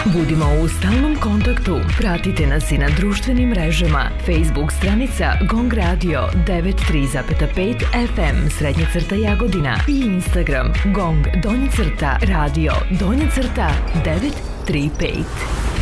Budimo u stalnom kontaktu. Pratite nas i na društvenim mrežama. Facebook stranica Gong Radio 93,5 FM srednja crta Jagodina i Instagram Gong _radio _935.